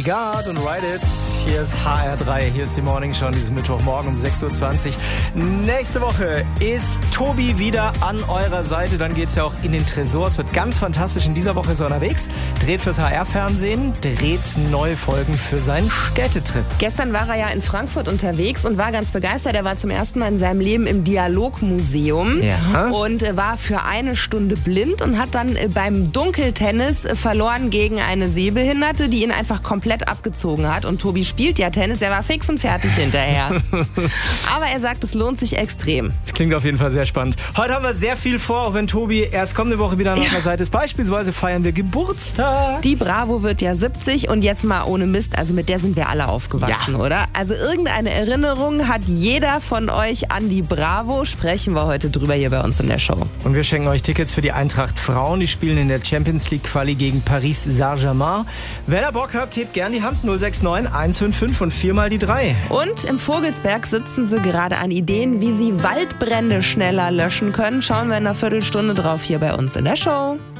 Brigade und Ride It. Hier ist HR3, hier ist die Morning Show, dieses Mittwochmorgen um 6.20 Uhr. Nächste Woche ist Tobi wieder an eurer Seite. Dann geht's ja auch in den Tresor. Es wird ganz fantastisch. In dieser Woche ist er unterwegs, dreht fürs HR-Fernsehen, dreht neue Folgen für seinen Städtetrip. Gestern war er ja in Frankfurt unterwegs und war ganz begeistert. Er war zum ersten Mal in seinem Leben im Dialogmuseum und war für eine Stunde blind und hat dann beim Dunkeltennis verloren gegen eine Sehbehinderte, die ihn einfach komplett abgezogen hat. Und Tobi spielt ja Tennis, er war fix und fertig hinterher. Aber er sagt, es lohnt sich extrem. Das klingt auf jeden Fall sehr spannend. Heute haben wir sehr viel vor, auch wenn Tobi erst kommende Woche wieder an unserer Seite ist. Beispielsweise feiern wir Geburtstag. Die Bravo wird ja 70 und jetzt mal ohne Mist, also mit der sind wir alle aufgewachsen, oder? Also irgendeine Erinnerung hat jeder von euch an die Bravo. Sprechen wir heute drüber hier bei uns in der Show. Und wir schenken euch Tickets für die Eintracht Frauen. Die spielen in der Champions League Quali gegen Paris Saint-Germain. Wenn ihr Bock habt, hebt gern die Hand. 069 155 und 4 mal die 3. Und im Vogelsberg sitzen sie gerade an Ideen, wie sie Waldbrände schneller löschen können. Schauen wir in einer Viertelstunde drauf hier bei uns in der Show.